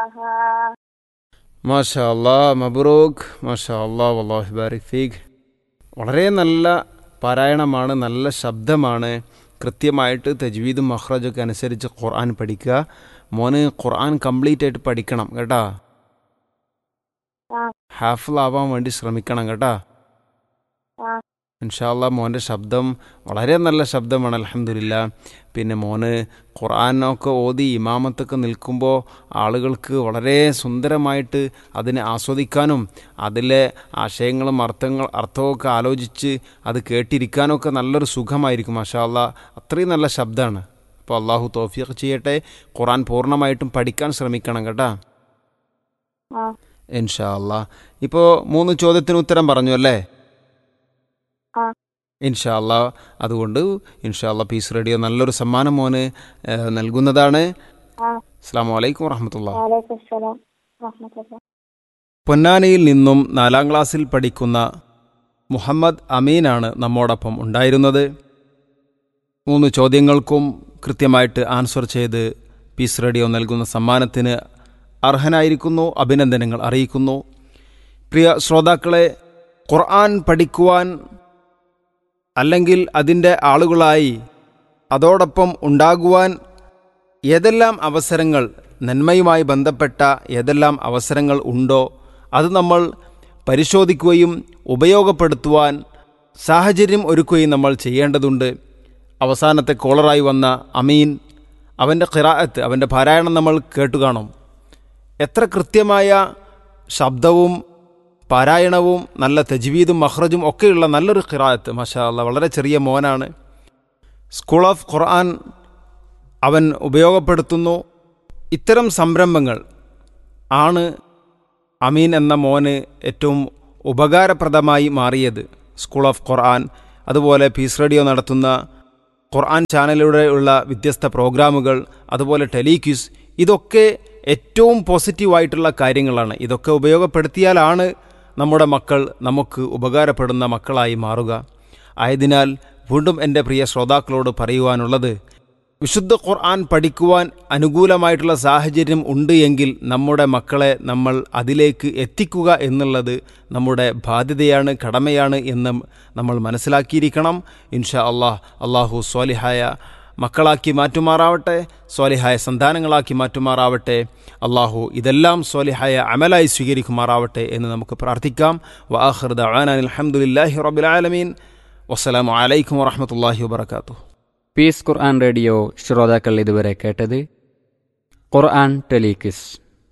മാഷാ അല്ലാ, മബ്രൂക്ക്, മാഷാ അല്ലാ, വല്ലാഹി ബാരിക് ഫീഖ്. വളരെ നല്ല പാരായണമാണ്, നല്ല ശബ്ദമാണ്. കൃത്യമായിട്ട് തജ്വീദും മഖ്റജൊക്കെ അനുസരിച്ച് ഖുർആൻ പഠിക്കുക. മോന് ഖുർആൻ കംപ്ലീറ്റ് ആയിട്ട് പഠിക്കണം കേട്ടാ. ഹാഫിള് ആവാൻ വേണ്ടി ശ്രമിക്കണം കേട്ടാ. ഇൻഷാ അല്ലാ. മോൻ്റെ ശബ്ദം വളരെ നല്ല ശബ്ദമാണ്, അൽഹംദുലില്ലാ. പിന്നെ മോന് ഖുർആനൊക്കെ ഓതി ഇമാമത്തൊക്കെ നിൽക്കുമ്പോൾ ആളുകൾക്ക് വളരെ സുന്ദരമായിട്ട് അതിനെ ആസ്വദിക്കാനും അതിലെ ആശയങ്ങളും അർത്ഥമൊക്കെ ആലോചിച്ച് അത് കേട്ടിരിക്കാനൊക്കെ നല്ലൊരു സുഖമായിരിക്കും. മാഷാ അല്ലാ, അത്രയും നല്ല ശബ്ദമാണ്. അപ്പോൾ അള്ളാഹു തൗഫീഖ് ചെയ്യട്ടെ. ഖുർആൻ പൂർണ്ണമായിട്ടും പഠിക്കാൻ ശ്രമിക്കണം കേട്ടാ. ഇൻഷാ അല്ലാ. ഇപ്പോൾ 3 ചോദ്യത്തിന് ഉത്തരം പറഞ്ഞു അല്ലേ? ഇൻഷാ അല്ലാ. അതുകൊണ്ട് ഇൻഷാ അല്ലാ പീസ് റേഡിയോ നല്ലൊരു സമ്മാനം മോന് നൽകുന്നതാണ്. അസ്സലാമു അലൈക്കും വറഹ്മത്തുള്ളാഹി. പൊന്നാനിയിൽ നിന്നും 4ാം ക്ലാസ്സിൽ പഠിക്കുന്ന മുഹമ്മദ് അമീനാണ് നമ്മോടൊപ്പം ഉണ്ടായിരുന്നത്. 3 ചോദ്യങ്ങൾക്കും കൃത്യമായിട്ട് ആൻസർ ചെയ്ത് പീസ് റേഡിയോ നൽകുന്ന സമ്മാനത്തിന് അർഹനായിരിക്കുന്നു. അഭിനന്ദനങ്ങൾ അറിയിക്കുന്നു. പ്രിയ ശ്രോതാക്കളെ, ഖുർആൻ പഠിക്കുവാൻ അല്ലെങ്കിൽ അതിൻ്റെ ആളുകളായി അതോടൊപ്പം ഉണ്ടാകുവാൻ ഏതെല്ലാം അവസരങ്ങൾ, നന്മയുമായി ബന്ധപ്പെട്ട ഏതെല്ലാം അവസരങ്ങൾ ഉണ്ടോ അത് നമ്മൾ പരിശോധിക്കുകയും ഉപയോഗപ്പെടുത്തുവാൻ സാഹചര്യം ഒരുക്കുകയും നമ്മൾ ചെയ്യേണ്ടതുണ്ട്. അവസാനത്തെ കോളറായി വന്ന അമീൻ, അവൻ്റെ ഖിറാഅത്ത്, അവൻ്റെ പാരായണം നമ്മൾ കേട്ടുകാണും. എത്ര കൃത്യമായ ശബ്ദവും പാരായണവും നല്ല തജ്വീദും മഖ്റജും ഒക്കെയുള്ള നല്ലൊരു ഖിറാഅത്ത്. മാഷാ അല്ലാ, വളരെ ചെറിയ മോനാണ്. സ്കൂൾ ഓഫ് ഖുർആൻ അവൻ ഉപയോഗപ്പെടുത്തുന്നു. ഇത്തരം സംരംഭങ്ങൾ ആണ് അമീൻ എന്ന മോന് ഏറ്റവും ഉപകാരപ്രദമായി മാറിയത്. സ്കൂൾ ഓഫ് ഖുർആൻ, അതുപോലെ പീസ് റേഡിയോ നടത്തുന്ന ഖുർആൻ ചാനലിലൂടെയുള്ള വ്യത്യസ്ത പ്രോഗ്രാമുകൾ, അതുപോലെ ടെലിക്വിസ്, ഇതൊക്കെ ഏറ്റവും പോസിറ്റീവായിട്ടുള്ള കാര്യങ്ങളാണ്. ഇതൊക്കെ ഉപയോഗപ്പെടുത്തിയാലാണ് നമ്മുടെ മക്കൾ നമുക്ക് ഉപകാരപ്പെടുന്ന മക്കളായി മാറുക. ആയതിനാൽ വീണ്ടും എൻ്റെ പ്രിയ ശ്രോതാക്കളോട് പറയുവാനുള്ളത്, വിശുദ്ധ ഖുർആൻ പഠിക്കുവാൻ അനുകൂലമായിട്ടുള്ള സാഹചര്യം ഉണ്ട് എങ്കിൽ നമ്മുടെ മക്കളെ നമ്മൾ അതിലേക്ക് എത്തിക്കുക എന്നുള്ളത് നമ്മുടെ ബാധ്യതയാണ്, കടമയാണ് എന്ന് നമ്മൾ മനസ്സിലാക്കിയിരിക്കണം. ഇൻഷാ അല്ലാഹ്, അള്ളാഹു സ്വാലിഹായ മക്കളാക്കി മാറ്റുമാറാവട്ടെ, സ്വാലിഹായ സന്താനങ്ങളാക്കി മാറ്റുമാറാവട്ടെ. അള്ളാഹു ഇതെല്ലാം സ്വാലിഹായ അമലായി സ്വീകരിക്കുമാറാവട്ടെ എന്ന് നമുക്ക് പ്രാർത്ഥിക്കാം. വആഖിറു ദഅവാനാ അൽഹംദുലില്ലാഹി റബ്ബിൽ ആലമീൻ. വസ്സലാമു അലൈക്കും വറഹ്മത്തുള്ളാഹി വബറകാതുഹു. പീസ് ഖുർആൻ റേഡിയോ ശ്രോതാക്കൾ ഇതുവരെ കേട്ടത് ഖുർആൻ ടെലിക്വിസ്.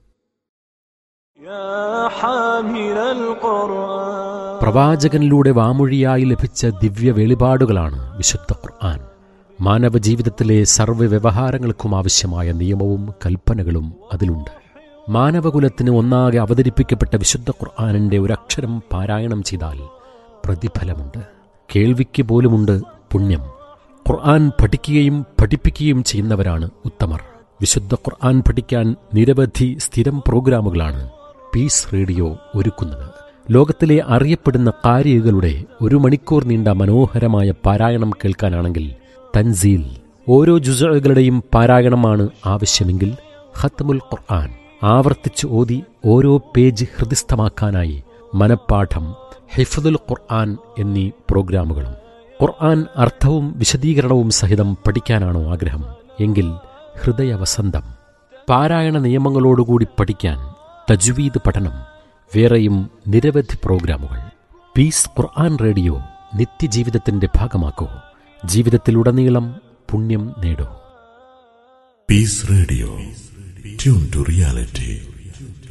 പ്രവാചകനിലൂടെ വാമൊഴിയായി ലഭിച്ച ദിവ്യ വെളിപാടുകളാണ് വിശുദ്ധ ഖുർആൻ. മാനവ ജീവിതത്തിലെ സർവ്വ വ്യവഹാരങ്ങൾക്കും ആവശ്യമായ നിയമവും കൽപ്പനകളും അതിലുണ്ട്. മാനവകുലത്തിന് ഒന്നാകെ അവതരിപ്പിക്കപ്പെട്ട വിശുദ്ധ ഖുർആനിൻ്റെ ഒരക്ഷരം പാരായണം ചെയ്താൽ പ്രതിഫലമുണ്ട്, കേൾവിക്ക് പോലുമുണ്ട് പുണ്യം. ഖുർആൻ പഠിക്കുകയും പഠിപ്പിക്കുകയും ചെയ്യുന്നവരാണ് ഉത്തമർ. വിശുദ്ധ ഖുർആൻ പഠിക്കാൻ നിരവധി സ്ഥിരം പ്രോഗ്രാമുകളാണ് പീസ് റേഡിയോ ഒരുക്കുന്നത്. ലോകത്തിലെ അറിയപ്പെടുന്ന ഖാരികളുടെ 1 മണിക്കൂർ നീണ്ട മനോഹരമായ പാരായണം കേൾക്കാനാണെങ്കിൽ തൻസീൽ, ഓരോ ജുസുകളുടെയും പാരായണമാണ് ആവശ്യമെങ്കിൽ ഖത്മുൽ ഖുർആൻ, ആവർത്തിച്ച് ഓതി ഓരോ പേജ് ഹൃദിസ്ഥമാക്കാനായി മനപ്പാഠം, ഹിഫ്ദുൽ ഖുർആൻ എന്നീ പ്രോഗ്രാമുകളും. ഖുർആൻ അർത്ഥവും വിശദീകരണവും സഹിതം പഠിക്കാനാണോ ആഗ്രഹം എങ്കിൽ ഹൃദയവസന്തം, പാരായണ നിയമങ്ങളോടുകൂടി പഠിക്കാൻ തജ്വീദ് പഠനം, വേറെയും നിരവധി പ്രോഗ്രാമുകൾ. പീസ് ഖുർആൻ റേഡിയോ നിത്യജീവിതത്തിന്റെ ഭാഗമാക്കൂ. ജീവിതത്തിലുടനീളം പുണ്യം നേടൂ. Piece radio, tune to reality.